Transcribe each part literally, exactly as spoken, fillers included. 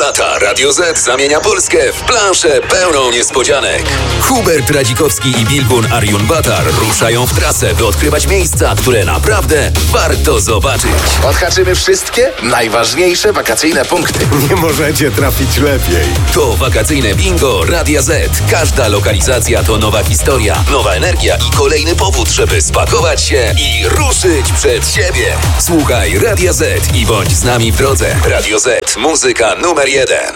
lata Radio Z zamienia Polskę w planszę pełną niespodzianek. Hubert Radzikowski i Bilgun Arjun-Batar ruszają w trasę, by odkrywać miejsca, które naprawdę warto zobaczyć. Odhaczymy wszystkie najważniejsze wakacyjne punkty. Nie możecie trafić lepiej. To wakacyjne bingo Radia Z. Każda lokalizacja to nowa historia, nowa energia i kolejny powód, żeby spakować się i ruszyć przed siebie. Słuchaj Radia Z i bądź z nami w drodze. Radio Z. Muzyka numer jeden.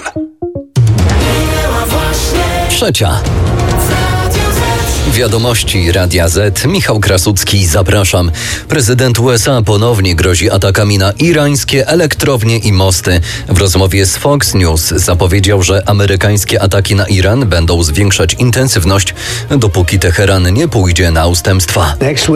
Trzecia. Wiadomości Radia Z. Michał Krasucki, zapraszam. Prezydent U S A ponownie grozi atakami na irańskie elektrownie i mosty. W rozmowie z Fox News zapowiedział, że amerykańskie ataki na Iran będą zwiększać intensywność, dopóki Teheran nie pójdzie na ustępstwa.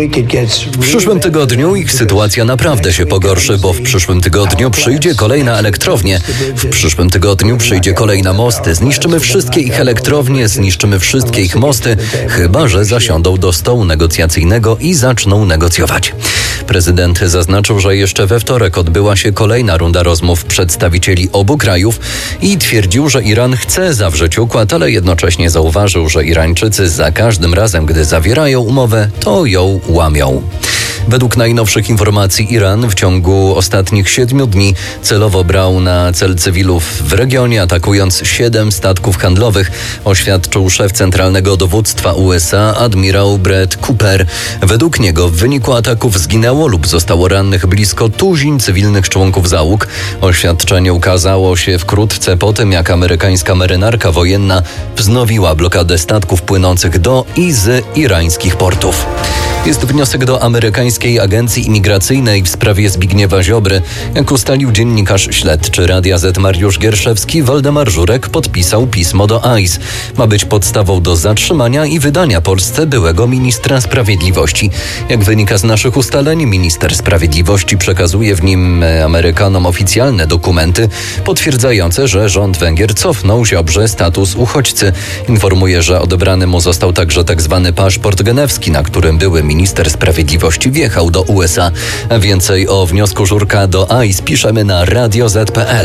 W przyszłym tygodniu ich sytuacja naprawdę się pogorszy, bo w przyszłym tygodniu przyjdzie kolejna elektrownia. W przyszłym tygodniu przyjdzie kolejna mosty. Zniszczymy wszystkie ich elektrownie, zniszczymy wszystkie ich mosty, chyba że zasiądą do stołu negocjacyjnego i zaczną negocjować. Prezydent zaznaczył, że jeszcze we wtorek odbyła się kolejna runda rozmów przedstawicieli obu krajów i twierdził, że Iran chce zawrzeć układ, ale jednocześnie zauważył, że Irańczycy za każdym razem, gdy zawierają umowę, to ją łamią. Według najnowszych informacji Iran w ciągu ostatnich siedmiu dni celowo brał na cel cywilów w regionie, atakując siedem statków handlowych, oświadczył szef Centralnego Dowództwa U S A admirał Brett Cooper. Według niego w wyniku ataków zginęło lub zostało rannych blisko tuzin cywilnych członków załóg. Oświadczenie ukazało się wkrótce po tym, jak amerykańska marynarka wojenna wznowiła blokadę statków płynących do i z irańskich portów. Jest wniosek do amerykańskiej agencji imigracyjnej w sprawie Zbigniewa Ziobry. Jak ustalił dziennikarz śledczy Radia Z Mariusz Gierszewski, Waldemar Żurek podpisał pismo do I C E. Ma być podstawą do zatrzymania i wydania Polsce byłego ministra sprawiedliwości. Jak wynika z naszych ustaleń, minister sprawiedliwości przekazuje w nim Amerykanom oficjalne dokumenty potwierdzające, że rząd Węgier cofnął Ziobrze status uchodźcy. Informuje, że odebrany mu został także tzw. paszport genewski, na którym były minister sprawiedliwości wjechał do U S A. Więcej o wniosku Żurka do I C E piszemy na radio zet kropka pe el.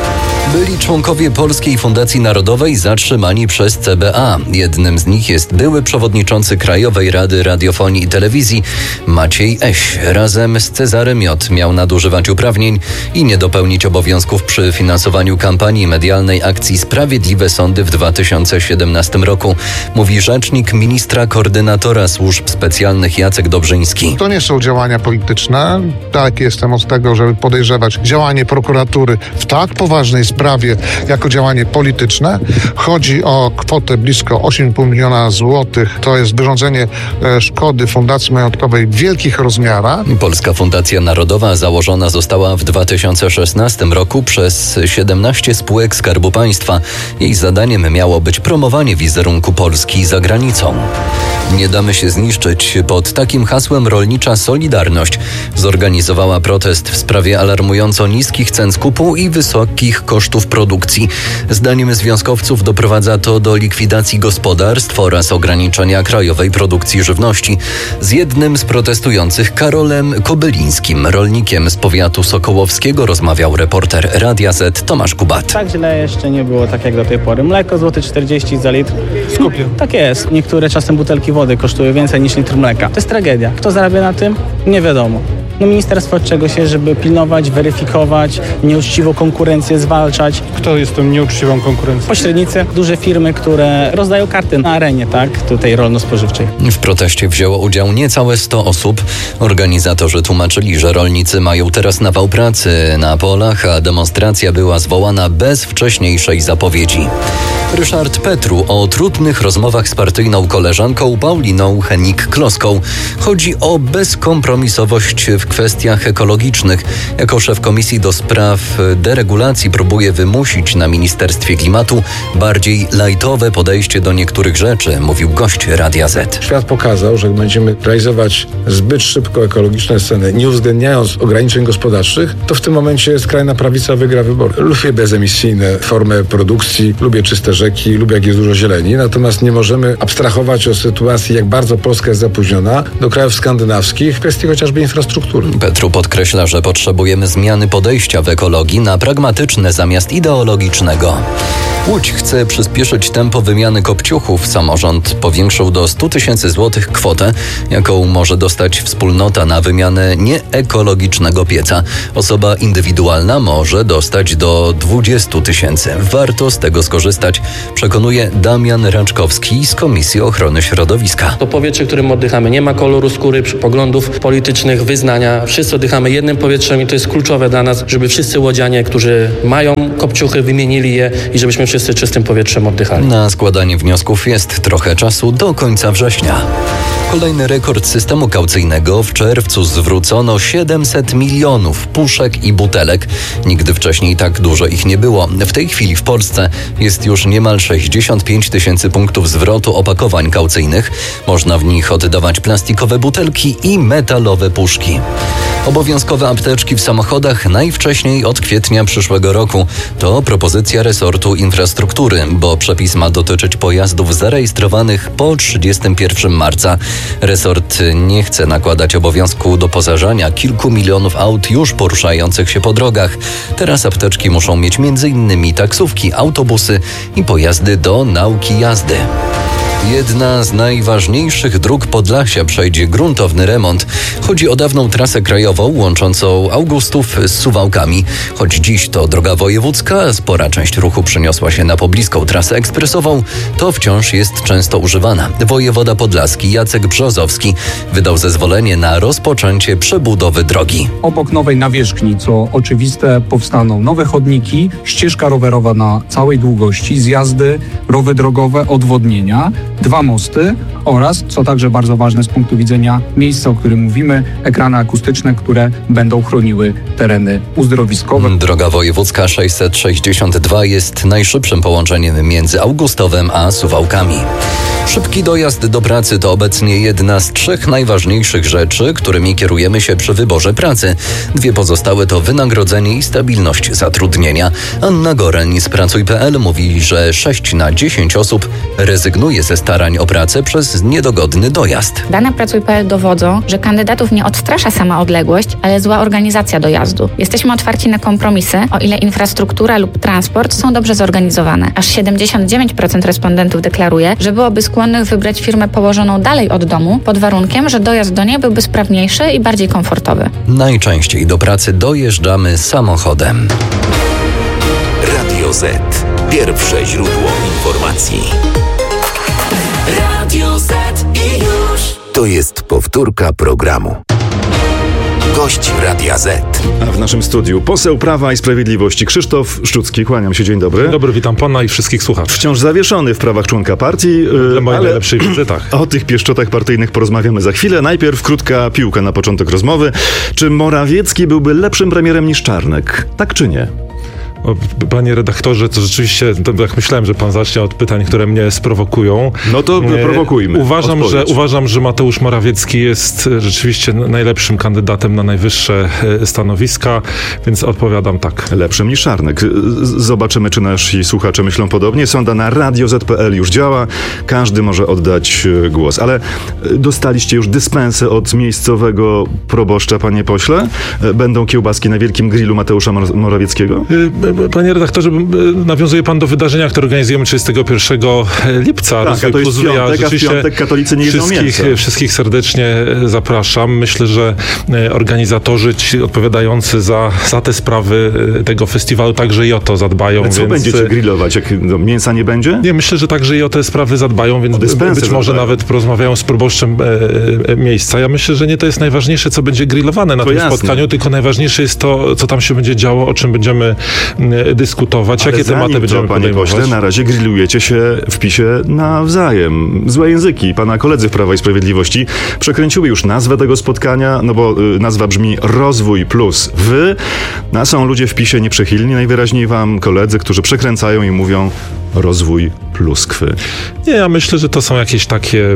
Byli członkowie Polskiej Fundacji Narodowej zatrzymani przez C B A. Jednym z nich jest były przewodniczący Krajowej Rady Radiofonii i Telewizji Maciej Eś. Razem z Cezarym J. miał nadużywać uprawnień i nie dopełnić obowiązków przy finansowaniu kampanii medialnej akcji Sprawiedliwe Sądy w dwa tysiące siedemnastym roku, mówi rzecznik ministra koordynatora służb specjalnych Jacek Dobrzyński. To nie są działania polityczne. Tak, jestem od tego, żeby podejrzewać działanie prokuratury w tak poważnej sprawie jako działanie polityczne. Chodzi o kwotę blisko osiem i pół miliona złotych. To jest wyrządzenie szkody Fundacji Majątkowej w wielkich rozmiarach. Polska Fundacja Narodowa założona została w dwa tysiące szesnastym roku przez siedemnaście spółek Skarbu Państwa. Jej zadaniem miało być promowanie wizerunku Polski za granicą. Nie damy się zniszczyć. Pod takim hasłem rolnicza Solidarność zorganizowała protest w sprawie alarmująco niskich cen skupu i wysokich kosztów produkcji. Zdaniem związkowców doprowadza to do likwidacji gospodarstw oraz ograniczenia krajowej produkcji żywności. Z jednym z protestujących, Karolem Kobylińskim, rolnikiem z powiatu sokołowskiego, rozmawiał reporter Radia Z Tomasz Kubat. Tak źle jeszcze nie było, tak jak do tej pory. Mleko złoty czterdzieści za litr. Skupię. Tak jest. Niektóre czasem butelki wody kosztują więcej niż litr mleka. To jest tragedia. Kto zarabia na tym? Nie wiadomo. No ministerstwo od czego się, żeby pilnować, weryfikować, nieuczciwą konkurencję zwalczać. Kto jest tą nieuczciwą konkurencją? Pośrednicy, duże firmy, które rozdają karty na arenie, tak, tutaj rolno-spożywczej. W proteście wzięło udział niecałe sto osób. Organizatorzy tłumaczyli, że rolnicy mają teraz nawał pracy na polach, a demonstracja była zwołana bez wcześniejszej zapowiedzi. Ryszard Petru o trudnych rozmowach z partyjną koleżanką Pauliną Henik-Kloską. Chodzi o bezkompromisowość w kwestiach ekologicznych. Jako szef Komisji do Spraw Deregulacji próbuje wymusić na Ministerstwie Klimatu bardziej lajtowe podejście do niektórych rzeczy, mówił gość Radia Z. Świat pokazał, że jak będziemy realizować zbyt szybko ekologiczne ceny, nie uwzględniając ograniczeń gospodarczych, to w tym momencie skrajna prawica wygra wybory. Lubię bezemisyjne formy produkcji, lubię czyste rzeki, lubię jak jest dużo zieleni, natomiast nie możemy abstrahować od sytuacji, jak bardzo Polska jest zapóźniona do krajów skandynawskich w kwestii chociażby infrastruktury. skórnych. Petru podkreśla, że potrzebujemy zmiany podejścia w ekologii na pragmatyczne zamiast ideologicznego. Łódź chce przyspieszyć tempo wymiany kopciuchów. Samorząd powiększył do stu tysięcy złotych kwotę, jaką może dostać wspólnota na wymianę nieekologicznego pieca. Osoba indywidualna może dostać do dwudziestu tysięcy. Warto z tego skorzystać, przekonuje Damian Raczkowski z Komisji Ochrony Środowiska. To powietrze, którym oddychamy, nie ma koloru skóry, poglądów politycznych, wyznania. Wszyscy oddychamy jednym powietrzem i to jest kluczowe dla nas, żeby wszyscy łodzianie, którzy mają kopciuchy, wymienili je i żebyśmy wszyscy czystym powietrzem oddychali. Na składanie wniosków jest trochę czasu do końca września. Kolejny rekord systemu kaucyjnego. W czerwcu zwrócono siedemset milionów puszek i butelek. Nigdy wcześniej tak dużo ich nie było. W tej chwili w Polsce jest już niemal sześćdziesiąt pięć tysięcy punktów zwrotu opakowań kaucyjnych. Można w nich oddawać plastikowe butelki i metalowe puszki. Obowiązkowe apteczki w samochodach najwcześniej od kwietnia przyszłego roku. To propozycja resortu infrastruktury, bo przepis ma dotyczyć pojazdów zarejestrowanych po trzydziestego pierwszego marca. Resort nie chce nakładać obowiązku doposażania kilku milionów aut już poruszających się po drogach. Teraz apteczki muszą mieć między innymi taksówki, autobusy i pojazdy do nauki jazdy. Jedna z najważniejszych dróg Podlasia przejdzie gruntowny remont. Chodzi o dawną trasę krajową łączącą Augustów z Suwałkami. Choć dziś to droga wojewódzka, spora część ruchu przeniosła się na pobliską trasę ekspresową, to wciąż jest często używana. Wojewoda podlaski Jacek Brzozowski wydał zezwolenie na rozpoczęcie przebudowy drogi. Obok nowej nawierzchni, co oczywiste, powstaną nowe chodniki, ścieżka rowerowa na całej długości, zjazdy, rowy drogowe, odwodnienia, dwa mosty oraz, co także bardzo ważne z punktu widzenia miejsca, o którym mówimy, ekrany akustyczne, które będą chroniły tereny uzdrowiskowe. Droga wojewódzka sześćset sześćdziesiąt dwa jest najszybszym połączeniem między Augustowem a Suwałkami. Szybki dojazd do pracy to obecnie jedna z trzech najważniejszych rzeczy, którymi kierujemy się przy wyborze pracy. Dwie pozostałe to wynagrodzenie i stabilność zatrudnienia. Anna Goreń z Pracuj kropka pe el mówi, że sześć na dziesięć osób rezygnuje ze starań o pracę przez niedogodny dojazd. Dane Pracuj kropka pe el dowodzą, że kandydatów nie odstrasza sama odległość, ale zła organizacja dojazdu. Jesteśmy otwarci na kompromisy, o ile infrastruktura lub transport są dobrze zorganizowane. Aż siedemdziesiąt dziewięć procent respondentów deklaruje, że byłoby skłonnych wybrać firmę położoną dalej od domu, pod warunkiem, że dojazd do niej byłby sprawniejszy i bardziej komfortowy. Najczęściej do pracy dojeżdżamy samochodem. Radio Z. Pierwsze źródło informacji. Radio Z i już. To jest powtórka programu. Gość Radia Z. A w naszym studiu poseł Prawa i Sprawiedliwości Krzysztof Szczucki. Kłaniam się, dzień dobry. Dzień dobry, witam pana i wszystkich słuchaczy. Wciąż zawieszony w prawach członka partii, Dla mojej ale najlepszej wizytach. O tych pieszczotach partyjnych porozmawiamy za chwilę. Najpierw krótka piłka na początek rozmowy. Czy Morawiecki byłby lepszym premierem niż Czarnek? Tak czy nie? O, panie redaktorze, to rzeczywiście, to tak myślałem, że pan zacznie od pytań, które mnie sprowokują. No to E, prowokujmy. Uważam, że, Odpowiedź. uważam, że Mateusz Morawiecki jest rzeczywiście najlepszym kandydatem na najwyższe e, stanowiska, więc odpowiadam tak. Lepszym niż Czarnek. Z- Zobaczymy, czy nasi słuchacze myślą podobnie. Sonda na radio zet kropka pe el już działa. Każdy może oddać e, głos. Ale e, dostaliście już dyspensę od miejscowego proboszcza, panie pośle? E, Będą kiełbaski na wielkim grillu Mateusza Mor- Morawieckiego? E, Panie redaktorze, nawiązuje pan do wydarzenia, które organizujemy trzydziestego pierwszego lipca. Tak, a to jest Puzurja. piątek, a w Rzeczywiście piątek katolicy nie jedzą wszystkich, mięsa. wszystkich serdecznie zapraszam. Myślę, że organizatorzy, ci odpowiadający za, za te sprawy tego festiwalu także i o to zadbają. Ale co więc... będziecie grillować? Jak no, mięsa nie będzie? Nie, myślę, że także i o te sprawy zadbają, więc dyspensę być może zadbają. nawet porozmawiają z proboszczem e, e, miejsca. Ja myślę, że nie to jest najważniejsze, co będzie grillowane na To tym jasne. spotkaniu, tylko najważniejsze jest to, co tam się będzie działo, o czym będziemy m, dyskutować, Ale jakie zanim tematy to, będziemy panie podejmować. pośle, na razie grillujecie się w PiSie nawzajem. Złe języki. Pana koledzy w Prawa i Sprawiedliwości przekręciły już nazwę tego spotkania, no bo y, nazwa brzmi Rozwój plus Wy. A są ludzie w PiSie nieprzychylni najwyraźniej wam, koledzy, którzy przekręcają i mówią rozwój pluskwy. Nie, ja myślę, że to są jakieś takie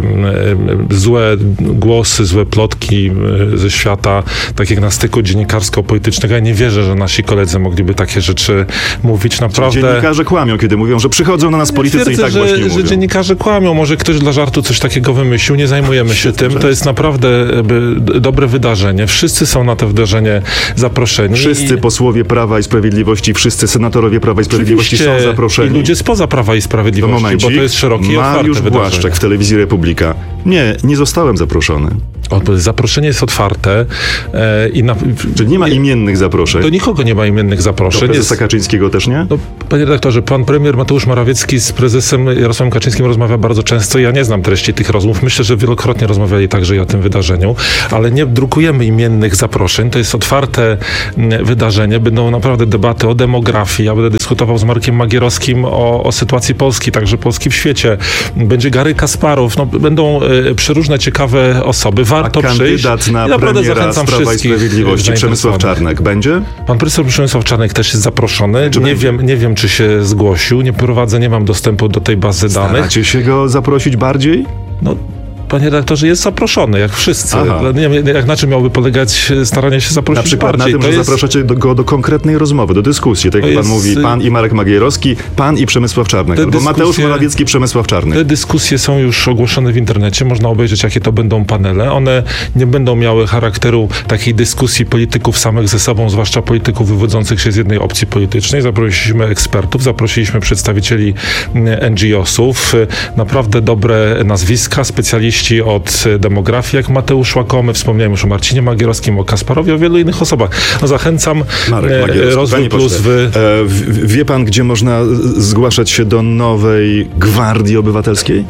e, złe głosy, złe plotki e, ze świata, tak jak na styku dziennikarsko-politycznego. Ja nie wierzę, że nasi koledzy mogliby takie rzeczy mówić. Naprawdę. Dziennikarze kłamią, kiedy mówią, że przychodzą na nas politycy twierdzę, i tak że, właśnie że mówią. dziennikarze kłamią. Może ktoś dla żartu coś takiego wymyślił. Nie zajmujemy się tym. To jest naprawdę e, dobre wydarzenie. Wszyscy są na to wydarzenie zaproszeni. Wszyscy I... posłowie Prawa i Sprawiedliwości, wszyscy senatorowie Prawa i Sprawiedliwości Oczywiście są zaproszeni. I ludzie spoza Prawa i Sprawiedliwości, Momencik, bo to jest szerokie i otwarte Mariusz wydarzenie. Błaszczak w telewizji Republika. Nie, nie zostałem zaproszony. O, zaproszenie jest otwarte e, i na... Czyli nie ma imiennych zaproszeń? Do nikogo nie ma imiennych zaproszeń. Do prezesa Kaczyńskiego też nie? No, panie redaktorze, pan premier Mateusz Morawiecki z prezesem Jarosławem Kaczyńskim rozmawia bardzo często. Ja nie znam treści tych rozmów. Myślę, że wielokrotnie rozmawiali także i o tym wydarzeniu, ale nie drukujemy imiennych zaproszeń. To jest otwarte wydarzenie. Będą naprawdę debaty o demografii. Ja będę dyskutował z Markiem Magierowskim o, o sytuacji Polski, także Polski w świecie. Będzie Gary Kasparow. No, będą y, przeróżne ciekawe osoby. Warto A przyjść. kandydat na I premiera z Prawa i Sprawiedliwości Przemysław Czarnek będzie? Pan profesor Przemysław Czarnek też jest zaproszony. Czy nie będzie? wiem, nie wiem, czy się zgłosił. Nie prowadzę, nie mam dostępu do tej bazy danych. Staracie się go zaprosić bardziej? No, panie redaktorze, jest zaproszony, jak wszyscy. Aha. Nie wiem, jak na czym miałoby polegać staranie się zaprosić Na przykład bardziej. na tym, To że jest... zapraszacie do, go do konkretnej rozmowy, do dyskusji. Tak To jak pan jest- mówi, pan i Marek Magierowski, pan i Przemysław Czarnek. Te Albo Mateusz dyskusje- Morawiecki, Przemysław Czarnek. Te dyskusje są już ogłoszone w internecie, można obejrzeć, jakie to będą panele. One nie będą miały charakteru takiej dyskusji polityków samych ze sobą, zwłaszcza polityków wywodzących się z jednej opcji politycznej. Zaprosiliśmy ekspertów, zaprosiliśmy przedstawicieli en dżi osów, naprawdę dobre nazwiska, specjaliści od demografii, jak Mateusz Łakomy, wspomniałem już o Marcinie Magierowskim, o Kasparowie, o wielu innych osobach. No, zachęcam. Marek e, Magierowski. Rozwój Panie Plus pośle, wy... e, w- wie pan, gdzie można zgłaszać się do nowej Gwardii Obywatelskiej?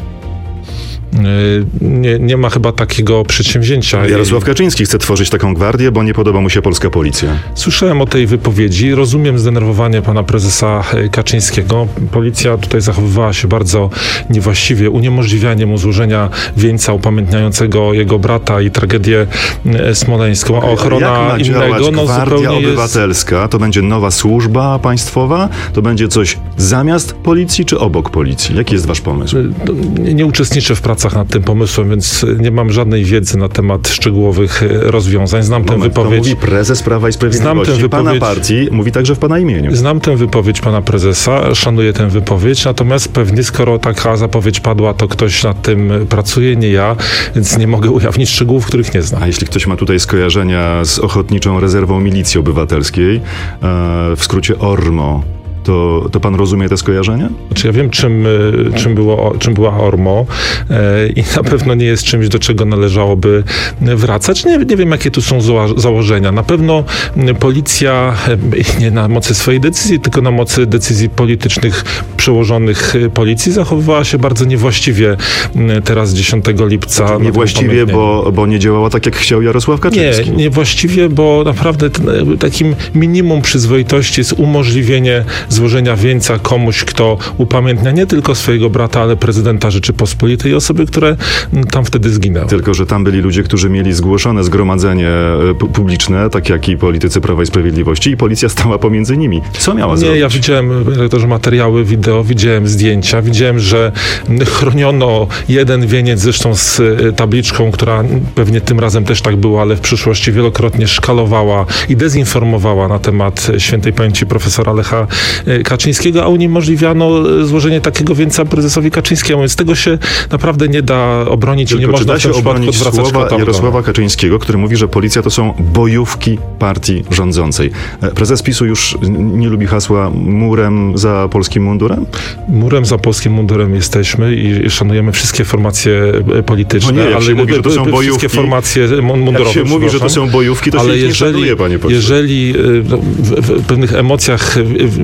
Nie, nie ma chyba takiego przedsięwzięcia. Jarosław Kaczyński chce tworzyć taką gwardię, bo nie podoba mu się polska policja. Słyszałem o tej wypowiedzi, rozumiem zdenerwowanie pana prezesa Kaczyńskiego. Policja tutaj zachowywała się bardzo niewłaściwie, uniemożliwianie mu złożenia wieńca upamiętniającego jego brata i tragedię smoleńską. A ochrona Jak ma innego, działać no Gwardia zupełnie jest... Obywatelska? To będzie nowa służba państwowa? To będzie coś zamiast policji czy obok policji? Jaki jest wasz pomysł? Nie, nie uczestniczę w pracach nad tym pomysłem, więc nie mam żadnej wiedzy na temat szczegółowych rozwiązań. Znam tę Moment, wypowiedź. To mówi prezes Prawa i Sprawiedliwości. Znam tę Pana wypowiedź- partii mówi także w pana imieniu. Znam tę wypowiedź pana prezesa, szanuję tę wypowiedź, natomiast pewnie skoro taka zapowiedź padła, to ktoś nad tym pracuje, nie ja, więc nie mogę ujawnić szczegółów, których nie znam. A jeśli ktoś ma tutaj skojarzenia z Ochotniczą Rezerwą Milicji Obywatelskiej, e, w skrócie ORMO, to, to pan rozumie te skojarzenia? Znaczy ja wiem, czym, y, czym, było, czym była ORMO e, i na pewno nie jest czymś, do czego należałoby wracać. Nie, nie wiem, jakie tu są zało- założenia. Na pewno y, policja y, nie na mocy swojej decyzji, tylko na mocy decyzji politycznych przełożonych y, policji zachowywała się bardzo niewłaściwie y, teraz dziesiątego lipca. na tym Niewłaściwie, upamiętnieniu. bo, bo nie działała tak, jak chciał Jarosław Kaczyński. Nie, niewłaściwie, bo naprawdę ten, takim minimum przyzwoitości jest umożliwienie złożenia wieńca komuś, kto upamiętnia nie tylko swojego brata, ale prezydenta Rzeczypospolitej i osoby, które tam wtedy zginęły. Tylko że tam byli ludzie, którzy mieli zgłoszone zgromadzenie e, pu- publiczne, tak jak i politycy Prawa i Sprawiedliwości, i policja stała pomiędzy nimi. Co miała Nie, zrobić? ja widziałem redaktorze, materiały wideo, widziałem zdjęcia, widziałem, że chroniono jeden wieniec, zresztą z e, tabliczką, która pewnie tym razem też tak była, ale w przyszłości wielokrotnie szkalowała i dezinformowała na temat świętej pamięci profesora Lecha Kaczyńskiego, a uniemożliwiano złożenie takiego wieńca prezesowi Kaczyńskiemu, więc tego się naprawdę nie da obronić i nie Tylko czy można da w tym się przypadku obronić odwracać słowa kota Jarosława Kaczyńskiego, który mówi, że policja to są bojówki partii rządzącej. E, Prezes PiSu już n- nie lubi hasła murem za polskim mundurem? Murem za polskim mundurem jesteśmy i szanujemy wszystkie formacje polityczne, No nie, jak ale się mówi, że to są wszystkie bojówki, formacje mundurowe. Jak się mówi, że to są bojówki, to ale się ich nie jeżeli, szanuje, panie pośle. jeżeli no, w, w pewnych emocjach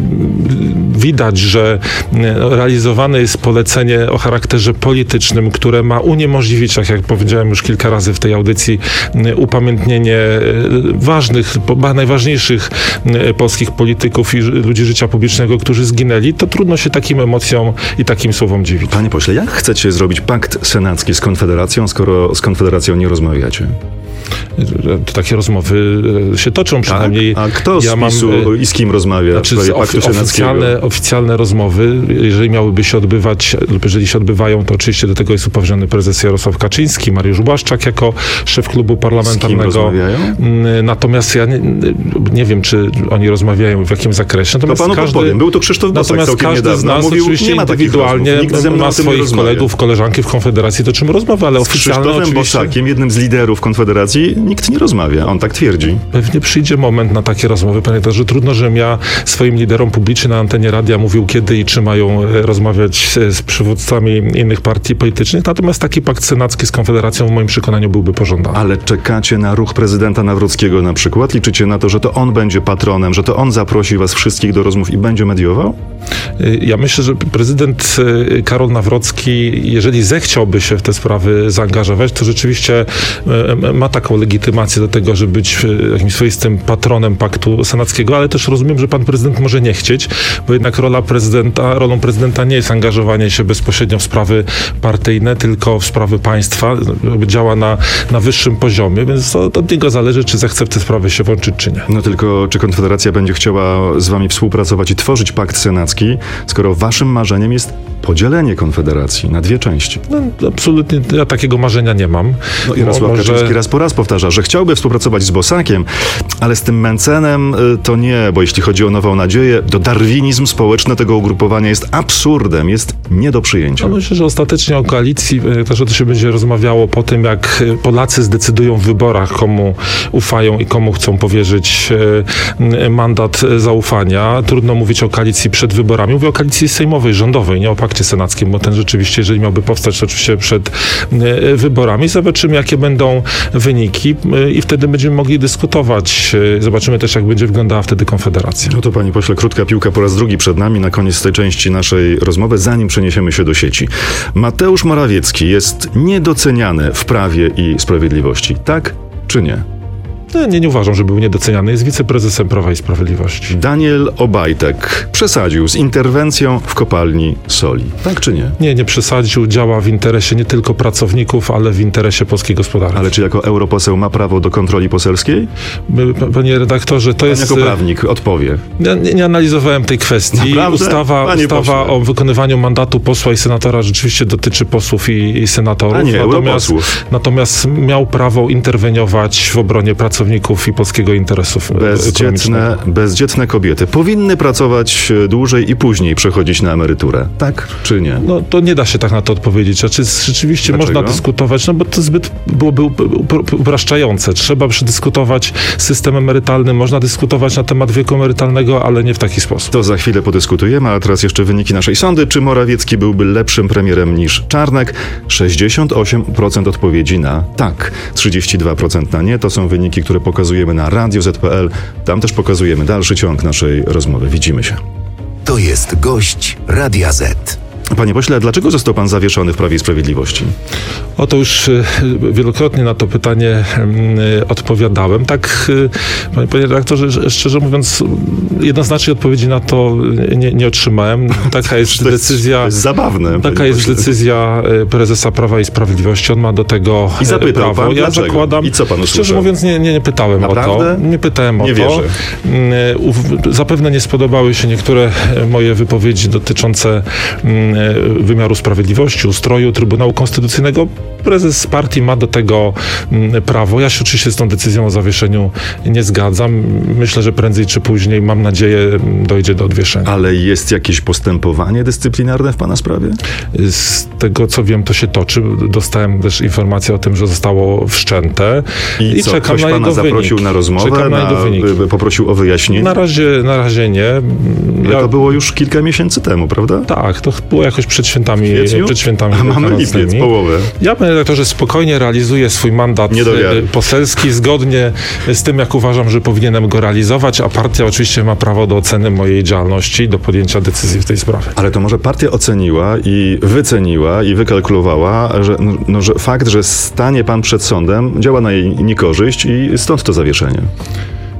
widać, że realizowane jest polecenie o charakterze politycznym, które ma uniemożliwić, tak jak powiedziałem już kilka razy w tej audycji, upamiętnienie ważnych, najważniejszych polskich polityków i ludzi życia publicznego, którzy zginęli, to trudno się takim emocjom i takim słowom dziwić. Panie pośle, jak chcecie zrobić pakt senacki z Konfederacją, skoro z Konfederacją nie rozmawiacie? To takie rozmowy się toczą przynajmniej. Tak? A kto z ja mam, PiSu i z kim rozmawia znaczy, w sprawie of, paktu senackiego? oficjalne, oficjalne rozmowy, jeżeli miałyby się odbywać, lub jeżeli się odbywają, to oczywiście do tego jest upoważniony prezes Jarosław Kaczyński, Mariusz Błaszczak jako szef klubu parlamentarnego. Z kim rozmawiają? Natomiast ja nie, nie wiem, czy oni rozmawiają w jakim zakresie. Natomiast to panu każdy, podpowiem. Był to Krzysztof Bosak natomiast całkiem każdy niedawno. z nas Mówił, oczywiście nie ma indywidualnie ma swoich kolegów, koleżanki w Konfederacji, to czym rozmawia, ale z oficjalnie Krzysztofem oczywiście... Bosakiem, jednym z liderów Konfederacji, nikt nie rozmawia. On tak twierdzi. Pewnie przyjdzie moment na takie rozmowy, panie redaktorze. Trudno, żebym ja swoim liderom publicznie na antenie radia mówił, kiedy i czy mają rozmawiać z przywódcami innych partii politycznych. Natomiast taki pakt senacki z Konfederacją w moim przekonaniu byłby pożądany. Ale czekacie na ruch prezydenta Nawrockiego na przykład? Liczycie na to, że to on będzie patronem, że to on zaprosi was wszystkich do rozmów i będzie mediował? Ja myślę, że prezydent Karol Nawrocki, jeżeli zechciałby się w te sprawy zaangażować, to rzeczywiście ma taką legitymację do tego, żeby być jakimś swoistym patronem paktu senackiego, ale też rozumiem, że pan prezydent może nie chcieć, bo jednak rola prezydenta, rolą prezydenta nie jest angażowanie się bezpośrednio w sprawy partyjne, tylko w sprawy państwa. Działa na, na wyższym poziomie, więc to od niego zależy, czy zechce w te sprawy się włączyć, czy nie. No tylko, czy Konfederacja będzie chciała z wami współpracować i tworzyć pakt senacki, skoro waszym marzeniem jest podzielenie Konfederacji na dwie części? No, absolutnie, ja takiego marzenia nie mam. No Jarosław Może... Kaczyński raz po raz powtarza, że chciałby współpracować z Bosakiem, ale z tym Mencenem to nie, bo jeśli chodzi o Nową Nadzieję, to darwinizm społeczny tego ugrupowania jest absurdem, jest nie do przyjęcia. No myślę, że ostatecznie o koalicji też to się będzie rozmawiało po tym, jak Polacy zdecydują w wyborach, komu ufają i komu chcą powierzyć mandat zaufania. Trudno mówić o koalicji przed wyborami. Mówię o koalicji sejmowej, rządowej, nie o pakcie senackim, bo ten rzeczywiście, jeżeli miałby powstać, to oczywiście przed wyborami. Zobaczymy, jakie będą wyniki i wtedy będziemy mogli dyskutować. Zobaczymy też, jak będzie wyglądała wtedy Konfederacja. No to, panie pośle, krótka piłka po raz drugi przed nami na koniec tej części naszej rozmowy, zanim przeniesiemy się do sieci. Mateusz Morawiecki jest niedoceniany w Prawie i Sprawiedliwości. Tak czy nie? No, nie, nie uważam, że był niedoceniany. Jest wiceprezesem Prawa i Sprawiedliwości. Daniel Obajtek przesadził z interwencją w kopalni soli. Tak czy nie? Nie, nie przesadził. Działa w interesie nie tylko pracowników, ale w interesie polskiej gospodarki. Ale czy jako europoseł ma prawo do kontroli poselskiej? Panie redaktorze, to Pan jest... jako prawnik odpowie. Ja nie, nie analizowałem tej kwestii. Naprawdę? Ustawa, ustawa o wykonywaniu mandatu posła i senatora rzeczywiście dotyczy posłów i, i senatorów. A nie, natomiast, europosłów. Natomiast miał prawo interweniować w obronie pracowników i polskiego interesów bezdzietne, bezdzietne kobiety powinny pracować dłużej i później przechodzić na emeryturę. Tak czy nie? No to nie da się tak na to odpowiedzieć. Znaczy rzeczywiście Dlaczego? można dyskutować, no bo to zbyt byłoby upraszczające. Trzeba przedyskutować system emerytalny, można dyskutować na temat wieku emerytalnego, ale nie w taki sposób. To za chwilę podyskutujemy, a teraz jeszcze wyniki naszej sądy. Czy Morawiecki byłby lepszym premierem niż Czarnek? sześćdziesiąt osiem procent odpowiedzi na tak, trzydzieści dwa procent na nie. To są wyniki, które pokazujemy na radio zet pe el. Tam też pokazujemy dalszy ciąg naszej rozmowy. Widzimy się. To jest gość Radia Z. Panie pośle, dlaczego został pan zawieszony w Prawie i Sprawiedliwości? Oto już y, wielokrotnie na to pytanie y, odpowiadałem. Tak, y, panie, panie redaktorze, szczerze mówiąc, jednoznacznej odpowiedzi na to nie, nie otrzymałem. Taka jest to jest, decyzja... To jest zabawne. Taka jest pośle. decyzja prezesa Prawa i Sprawiedliwości. On ma do tego I zapytał prawo. pan, ja dlaczego? zakładam... I co pan usłyszał? Szczerze mówiąc, nie, nie, nie pytałem Naprawdę? o to. Nie pytałem nie o wierzę. to. Zapewne nie spodobały się niektóre moje wypowiedzi dotyczące wymiaru sprawiedliwości, ustroju Trybunału Konstytucyjnego. Prezes partii ma do tego prawo. Ja się oczywiście z tą decyzją o zawieszeniu nie zgadzam. Myślę, że prędzej czy później, mam nadzieję, dojdzie do odwieszenia. Ale jest jakieś postępowanie dyscyplinarne w pana sprawie? Z tego, co wiem, to się toczy. Dostałem też informację o tym, że zostało wszczęte. I, I co, czekam ktoś na pana jego zaprosił wynik. na rozmowę, Czekam na na, jego wyniki. poprosił o wyjaśnienie? Na razie, na razie nie. Ale Ja... to było już kilka miesięcy temu, prawda? Tak, to było jakoś przed świętami. Kwietniu? Przed świętami A mamy lipiec, połowę. Ja, panie redaktorze, spokojnie realizuję swój mandat poselski zgodnie z tym, jak uważam, że powinienem go realizować, a partia oczywiście ma prawo do oceny mojej działalności i do podjęcia decyzji w tej sprawie. Ale to może partia oceniła i wyceniła i wykalkulowała, że, no, że fakt, że stanie pan przed sądem, działa na jej niekorzyść i stąd to zawieszenie.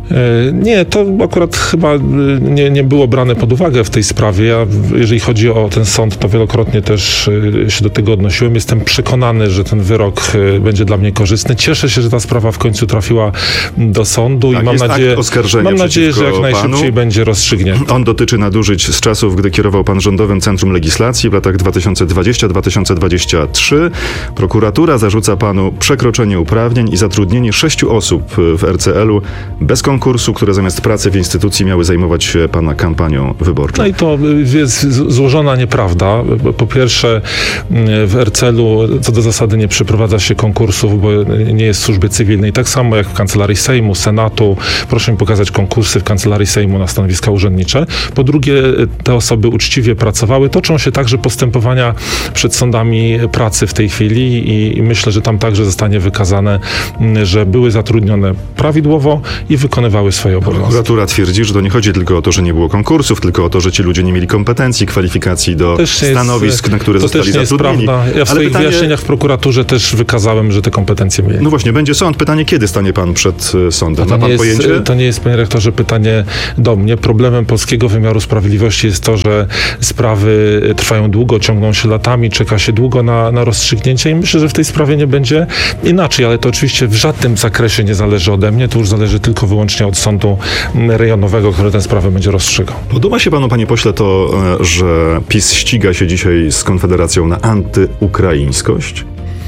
Nie, to akurat chyba nie, nie było brane pod uwagę w tej sprawie. Ja, jeżeli chodzi o ten sąd, to wielokrotnie też się do tego odnosiłem. Jestem przekonany, że ten wyrok będzie dla mnie korzystny. Cieszę się, że ta sprawa w końcu trafiła do sądu tak, i mam nadzieję, mam nadzieję, że jak najszybciej panu. będzie rozstrzygnięty. On dotyczy nadużyć z czasów, gdy kierował pan Rządowym Centrum Legislacji w latach dwa tysiące dwudziestym do dwa tysiące dwudziestego trzeciego. Prokuratura zarzuca panu przekroczenie uprawnień i zatrudnienie sześciu osób w R C L-u bez konkursu, które zamiast pracy w instytucji miały zajmować się pana kampanią wyborczą. No i to jest złożona nieprawda. Po pierwsze, w R C L-u co do zasady nie przeprowadza się konkursów, bo nie jest w służbie cywilnej. Tak samo jak w Kancelarii Sejmu, Senatu. Proszę mi pokazać konkursy w Kancelarii Sejmu na stanowiska urzędnicze. Po drugie, te osoby uczciwie pracowały. Toczą się także postępowania przed sądami pracy w tej chwili i, i myślę, że tam także zostanie wykazane, że były zatrudnione prawidłowo i wykonywały swoje obowiązki. Prokuratura twierdzi, że to nie chodzi tylko o to, że nie było konkursów, tylko o to, że ci ludzie nie mieli kompetencji, kwalifikacji do stanowisk, jest, na które to zostali też nie zatrudnieni. Jest prawda. Ja w Ale swoich pytanie... wyjaśnieniach w prokuraturze też wykazałem, że te kompetencje mieli. No właśnie, będzie sąd. Pytanie, kiedy stanie pan przed sądem? Ma pan jest, pojęcie? To nie jest, panie rektorze, pytanie do mnie. Problemem polskiego wymiaru sprawiedliwości jest to, że sprawy trwają długo, ciągną się latami, czeka się długo na, na rozstrzygnięcie i myślę, że w tej sprawie nie będzie inaczej, ale to oczywiście w żadnym zakresie nie zależy ode mnie, to już zależy tylko wyłącznie od sądu rejonowego, który tę sprawę będzie rozstrzygał. Podoba się panu, panie pośle, to, że PiS ściga się dzisiaj z Konfederacją na antyukraińskość?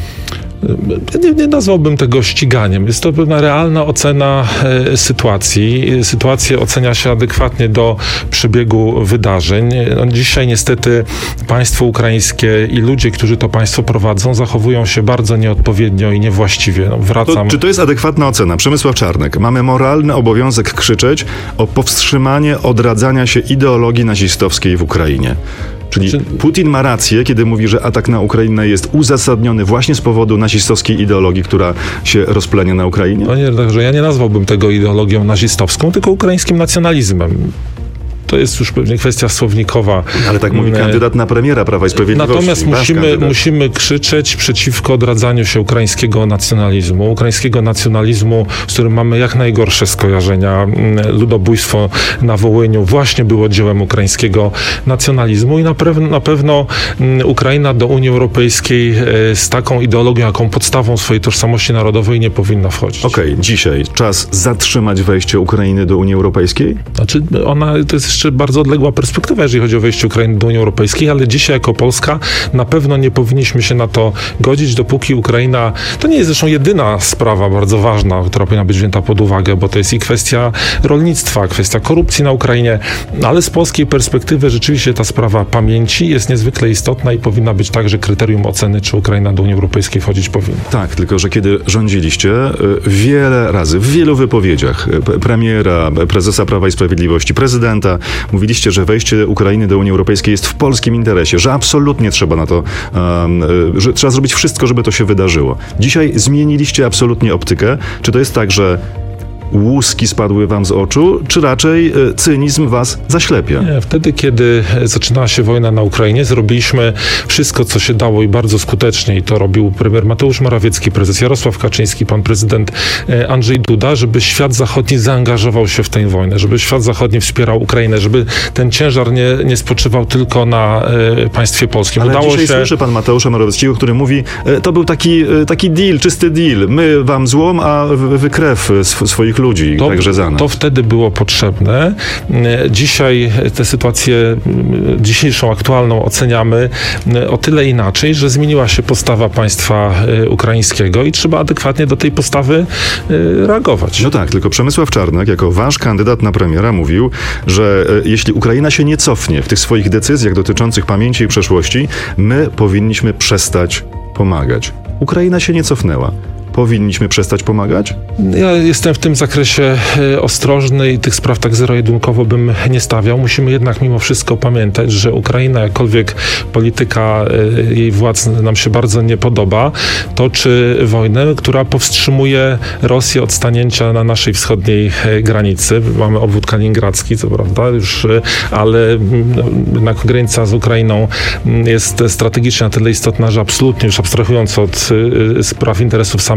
Nie, nie nazwałbym tego ściganiem. Jest to pewna realna ocena e, sytuacji. Sytuację ocenia się adekwatnie do przebiegu wydarzeń. No, dzisiaj niestety państwo ukraińskie i ludzie, którzy to państwo prowadzą, zachowują się bardzo nieodpowiednio i niewłaściwie. No, wracam. To, czy to jest adekwatna ocena? Przemysław Czarnek. Mamy moralny obowiązek krzyczeć o powstrzymanie odradzania się ideologii nazistowskiej w Ukrainie. Czyli Putin ma rację, kiedy mówi, że atak na Ukrainę jest uzasadniony właśnie z powodu nazistowskiej ideologii, która się rozplenia na Ukrainie? No nie, także ja nie nazwałbym tego ideologią nazistowską, tylko ukraińskim nacjonalizmem. To jest już pewnie kwestia słownikowa. Ale tak mówi kandydat na premiera Prawa i Sprawiedliwości. Natomiast musimy, musimy krzyczeć przeciwko odradzaniu się ukraińskiego nacjonalizmu. Ukraińskiego nacjonalizmu, z którym mamy jak najgorsze skojarzenia. Ludobójstwo na Wołyniu właśnie było dziełem ukraińskiego nacjonalizmu i na pewno, na pewno Ukraina do Unii Europejskiej z taką ideologią, jaką podstawą swojej tożsamości narodowej nie powinna wchodzić. Okej, okay, dzisiaj czas zatrzymać wejście Ukrainy do Unii Europejskiej? Znaczy, ona to jest jeszcze bardzo odległa perspektywa, jeżeli chodzi o wejście Ukrainy do Unii Europejskiej, ale dzisiaj jako Polska na pewno nie powinniśmy się na to godzić, dopóki Ukraina, to nie jest zresztą jedyna sprawa bardzo ważna, która powinna być wzięta pod uwagę, bo to jest i kwestia rolnictwa, kwestia korupcji na Ukrainie, ale z polskiej perspektywy rzeczywiście ta sprawa pamięci jest niezwykle istotna i powinna być także kryterium oceny, czy Ukraina do Unii Europejskiej wchodzić powinna. Tak, tylko że kiedy rządziliście, wiele razy, w wielu wypowiedziach premiera, prezesa Prawa i Sprawiedliwości, prezydenta, mówiliście, że wejście Ukrainy do Unii Europejskiej jest w polskim interesie, że absolutnie trzeba na to, um, że trzeba zrobić wszystko, żeby to się wydarzyło. Dzisiaj zmieniliście absolutnie optykę. Czy to jest tak, że łuski spadły wam z oczu, czy raczej cynizm was zaślepia? Nie, wtedy, kiedy zaczynała się wojna na Ukrainie, zrobiliśmy wszystko, co się dało i bardzo skutecznie, i to robił premier Mateusz Morawiecki, prezes Jarosław Kaczyński, pan prezydent Andrzej Duda, żeby świat zachodni zaangażował się w tę wojnę, żeby świat zachodni wspierał Ukrainę, żeby ten ciężar nie, nie spoczywał tylko na e, państwie polskim. Ale Udało dzisiaj się... słyszę pan Mateusza Morawieckiego, który mówi, e, to był taki, e, taki deal, czysty deal. My wam złom, a wy krew sw- swoich ludzi, to, także za nas. To wtedy było potrzebne. Dzisiaj tę sytuację, dzisiejszą aktualną oceniamy o tyle inaczej, że zmieniła się postawa państwa ukraińskiego i trzeba adekwatnie do tej postawy reagować. No tak, tylko Przemysław Czarnek, jako wasz kandydat na premiera, mówił, że jeśli Ukraina się nie cofnie w tych swoich decyzjach dotyczących pamięci i przeszłości, my powinniśmy przestać pomagać. Ukraina się nie cofnęła. Powinniśmy przestać pomagać? Ja jestem w tym zakresie ostrożny i tych spraw tak zero-jedynkowo bym nie stawiał. Musimy jednak mimo wszystko pamiętać, że Ukraina, jakkolwiek polityka jej władz nam się bardzo nie podoba, toczy wojnę, która powstrzymuje Rosję od stanięcia na naszej wschodniej granicy. Mamy obwód kaliningradzki, co prawda, już, ale jednak granica z Ukrainą jest strategicznie na tyle istotna, że absolutnie, już abstrahując od spraw interesów samych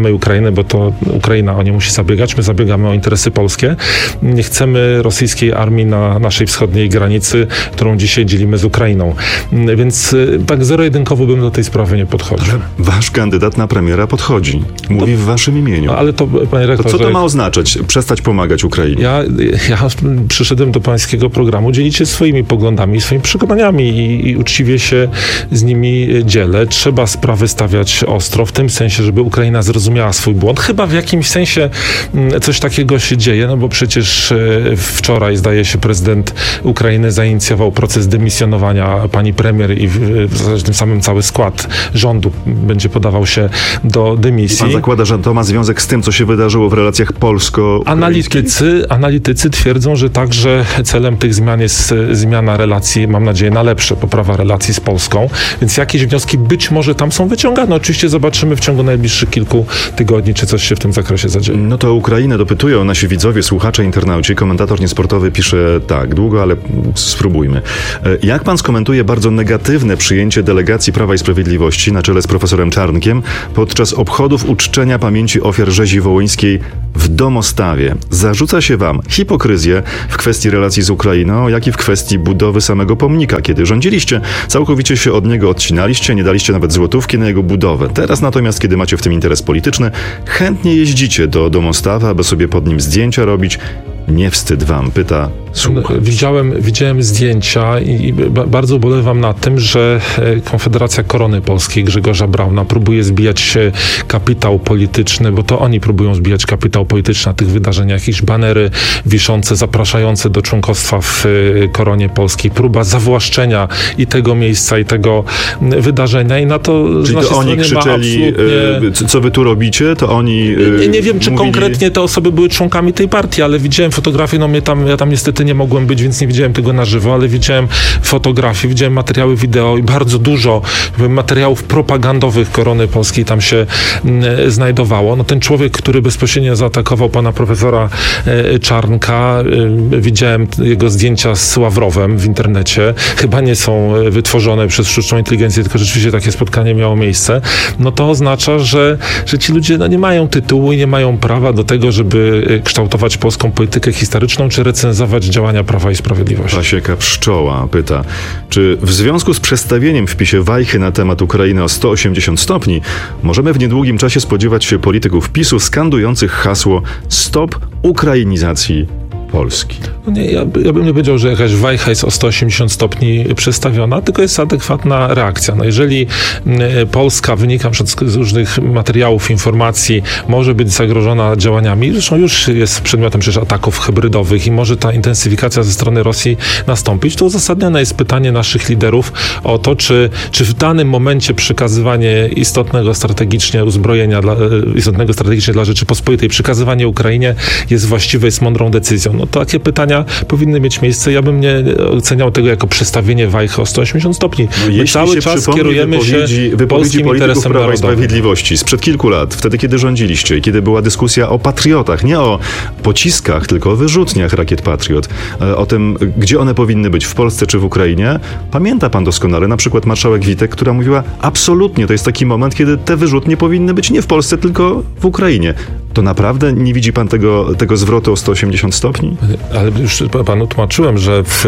samej Ukrainy, bo to Ukraina o nie musi zabiegać, my zabiegamy o interesy polskie. Nie chcemy rosyjskiej armii na naszej wschodniej granicy, którą dzisiaj dzielimy z Ukrainą. Więc tak zero-jedynkowo bym do tej sprawy nie podchodził. Ale wasz kandydat na premiera podchodzi. Mówi to, w waszym imieniu. No, ale to, panie rektorze, to co to ma oznaczać? Przestać pomagać Ukrainie? Ja, ja przyszedłem do pańskiego programu dzielić się swoimi poglądami, swoimi przekonaniami i, i uczciwie się z nimi dzielę. Trzeba sprawy stawiać ostro, w tym sensie, żeby Ukraina zrozumiała swój błąd. Chyba w jakimś sensie coś takiego się dzieje, no bo przecież wczoraj, zdaje się, prezydent Ukrainy zainicjował proces dymisjonowania pani premier i w, w tym samym cały skład rządu będzie podawał się do dymisji. Pan zakłada, że to ma związek z tym, co się wydarzyło w relacjach polsko-ukraińskich? Analitycy, analitycy twierdzą, że także celem tych zmian jest zmiana relacji, mam nadzieję, na lepsze, poprawa relacji z Polską, więc jakieś wnioski być może tam są wyciągane. Oczywiście zobaczymy w ciągu najbliższych kilku tygodni, czy coś się w tym zakresie zadzieje. No to Ukrainę dopytują nasi widzowie, słuchacze, internauci. Komentator niesportowy pisze tak, długo, ale spróbujmy. Jak pan skomentuje bardzo negatywne przyjęcie delegacji Prawa i Sprawiedliwości na czele z profesorem Czarnkiem podczas obchodów uczczenia pamięci ofiar rzezi wołyńskiej w Domostawie? Zarzuca się wam hipokryzję w kwestii relacji z Ukrainą, jak i w kwestii budowy samego pomnika. Kiedy rządziliście, całkowicie się od niego odcinaliście, nie daliście nawet złotówki na jego budowę. Teraz natomiast, kiedy macie w tym interes polityczny, chętnie jeździcie do Domostawa, aby sobie pod nim zdjęcia robić. Nie wstyd wam, pyta słuchacz. Widziałem, widziałem zdjęcia i bardzo ubolewam nad tym, że Konfederacja Korony Polskiej Grzegorza Brauna próbuje zbijać kapitał polityczny, bo to oni próbują zbijać kapitał polityczny na tych wydarzeniach. Jakieś banery wiszące, zapraszające do członkostwa w Koronie Polskiej. Próba zawłaszczenia i tego miejsca, i tego wydarzenia. I na to Czyli to oni krzyczeli, absolutnie... co wy tu robicie? To oni Nie, nie wiem, czy mówili... konkretnie te osoby były członkami tej partii, ale widziałem fotografię, no mnie tam, ja tam niestety nie mogłem być, więc nie widziałem tego na żywo, ale widziałem fotografie, widziałem materiały wideo i bardzo dużo materiałów propagandowych Korony Polskiej tam się e, znajdowało. No ten człowiek, który bezpośrednio zaatakował pana profesora e, Czarnka, e, widziałem jego zdjęcia z Ławrowem w internecie. Chyba nie są wytworzone przez sztuczną inteligencję, tylko rzeczywiście takie spotkanie miało miejsce. No to oznacza, że, że ci ludzie no, nie mają tytułu i nie mają prawa do tego, żeby kształtować polską politykę historyczną, czy recenzować działania Prawa i Sprawiedliwości. Pasieka Pszczoła pyta, czy w związku z przestawieniem w PiSie wajchy na temat Ukrainy o sto osiemdziesiąt stopni możemy w niedługim czasie spodziewać się polityków PiSu skandujących hasło Stop Ukrainizacji Polski? No nie, ja, ja bym nie powiedział, że jakaś wajcha jest o sto osiemdziesiąt stopni przestawiona, tylko jest adekwatna reakcja. No jeżeli y, Polska, wynika z różnych materiałów, informacji, może być zagrożona działaniami, zresztą już jest przedmiotem przecież ataków hybrydowych i może ta intensyfikacja ze strony Rosji nastąpić, to uzasadnione jest pytanie naszych liderów o to, czy, czy w danym momencie przekazywanie istotnego strategicznie uzbrojenia, dla, istotnego strategicznie dla Rzeczypospolitej, przekazywanie Ukrainie jest właściwe, jest mądrą decyzją. No takie pytania powinny mieć miejsce. Ja bym nie oceniał tego jako przestawienie wajchy o sto osiemdziesiąt stopni. No, My cały czas kierujemy wypowiedzi, się wypowiedzi polskim interesem Prawa i narodowym. Sprawiedliwości sprzed kilku lat, wtedy kiedy rządziliście i kiedy była dyskusja o patriotach, nie o pociskach, tylko o wyrzutniach rakiet Patriot, o tym, gdzie one powinny być, w Polsce czy w Ukrainie. Pamięta pan doskonale na przykład marszałek Witek, która mówiła, absolutnie, to jest taki moment, kiedy te wyrzutnie powinny być nie w Polsce, tylko w Ukrainie. To naprawdę nie widzi pan tego, tego zwrotu o sto osiemdziesiąt stopni? Ale już panu tłumaczyłem, że w,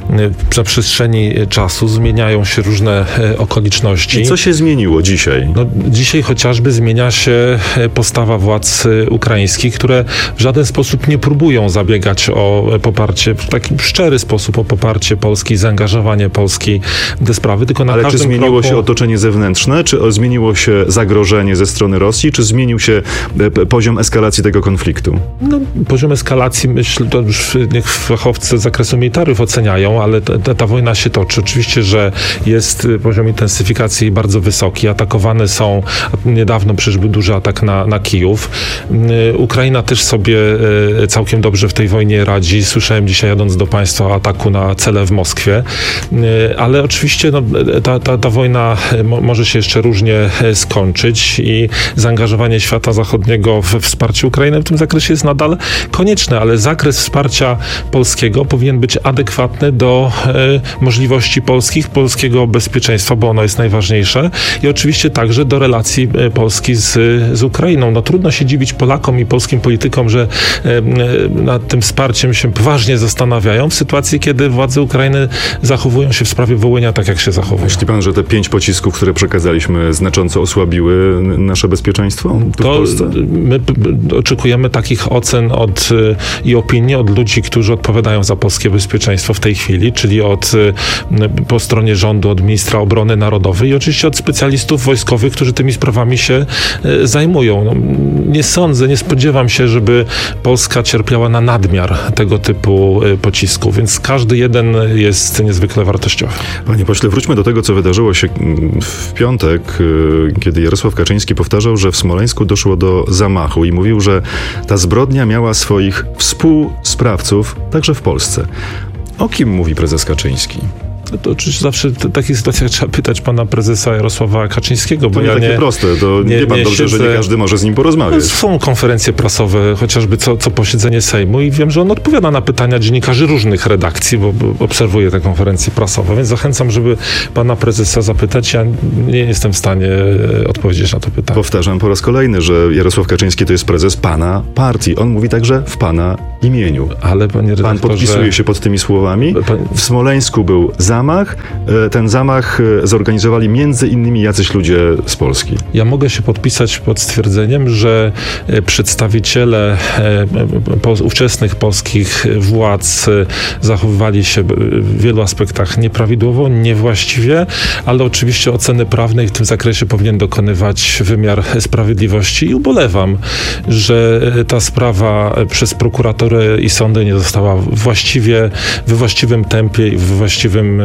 na przestrzeni czasu zmieniają się różne okoliczności. I co się zmieniło dzisiaj? No, dzisiaj chociażby zmienia się postawa władz ukraińskich, które w żaden sposób nie próbują zabiegać o poparcie, w taki szczery sposób o poparcie Polski, zaangażowanie Polski w te sprawy, tylko na Ale każdym czy zmieniło kroku... się otoczenie zewnętrzne, czy zmieniło się zagrożenie ze strony Rosji, czy zmienił się poziom eskalacji tego konfliktu? No, poziom eskalacji, myślę, to już niech fachowcy z zakresu militariów oceniają, ale ta, ta wojna się toczy. Oczywiście, że jest poziom intensyfikacji bardzo wysoki. Atakowane są, niedawno przecież był duży atak na, na Kijów. Ukraina też sobie całkiem dobrze w tej wojnie radzi. Słyszałem dzisiaj, jadąc do państwa, o ataku na cele w Moskwie. Ale oczywiście no, ta, ta, ta wojna może się jeszcze różnie skończyć i zaangażowanie świata zachodniego w wsparcie Ukrainy w tym zakresie jest nadal konieczne, ale zakres zakres wsparcia polskiego powinien być adekwatny do e, możliwości polskich, polskiego bezpieczeństwa, bo ono jest najważniejsze i oczywiście także do relacji e, Polski z, z Ukrainą. No trudno się dziwić Polakom i polskim politykom, że e, e, nad tym wsparciem się poważnie zastanawiają w sytuacji, kiedy władze Ukrainy zachowują się w sprawie Wołynia tak, jak się zachowują. Myśli pan, że te pięć pocisków, które przekazaliśmy, znacząco osłabiły nasze bezpieczeństwo tu to w Polsce? My oczekujemy takich ocen od, i opinii od ludzi, którzy odpowiadają za polskie bezpieczeństwo w tej chwili, czyli od po stronie rządu, od ministra obrony narodowej i oczywiście od specjalistów wojskowych, którzy tymi sprawami się zajmują. No, nie sądzę, nie spodziewam się, żeby Polska cierpiała na nadmiar tego typu pocisków, więc każdy jeden jest niezwykle wartościowy. Panie pośle, wróćmy do tego, co wydarzyło się w piątek, kiedy Jarosław Kaczyński powtarzał, że w Smoleńsku doszło do zamachu i mówił, że ta zbrodnia miała swoich współsprawców także w Polsce. O kim mówi prezes Kaczyński? To oczywiście zawsze w takich sytuacjach trzeba pytać pana prezesa Jarosława Kaczyńskiego, bo to nie ja takie nie, proste, to nie, wie pan nie dobrze, siedzę, że nie każdy może z nim porozmawiać. Są konferencje prasowe, chociażby co, co posiedzenie Sejmu i wiem, że on odpowiada na pytania dziennikarzy różnych redakcji, bo, bo obserwuję te konferencje prasowe, więc zachęcam, żeby pana prezesa zapytać. Ja nie jestem w stanie odpowiedzieć na to pytanie. Powtarzam po raz kolejny, że Jarosław Kaczyński to jest prezes pana partii. On mówi także w pana imieniu. Ale panie redaktorze... Pan podpisuje się pod tymi słowami. Pan... W Smoleńsku był zamach. Ten zamach zorganizowali między innymi jacyś ludzie z Polski. Ja mogę się podpisać pod stwierdzeniem, że przedstawiciele ówczesnych polskich władz zachowywali się w wielu aspektach nieprawidłowo, niewłaściwie, ale oczywiście oceny prawnej w tym zakresie powinien dokonywać wymiar sprawiedliwości i ubolewam, że ta sprawa przez prokuraturę i sądy nie została właściwie, we właściwym tempie i we właściwym